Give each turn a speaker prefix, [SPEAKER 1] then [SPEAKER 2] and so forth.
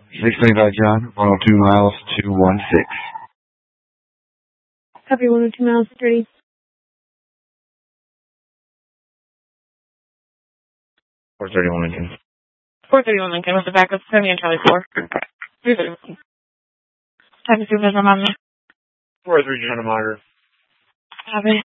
[SPEAKER 1] 625 John, 102 miles, 216.
[SPEAKER 2] Copy 102 miles, 30.
[SPEAKER 1] 431 Lincoln.
[SPEAKER 3] 431 Lincoln with the backup 70 and Charlie 4. 331. Type of supervisor on me.
[SPEAKER 1] 403 John, monitor.
[SPEAKER 3] Copy.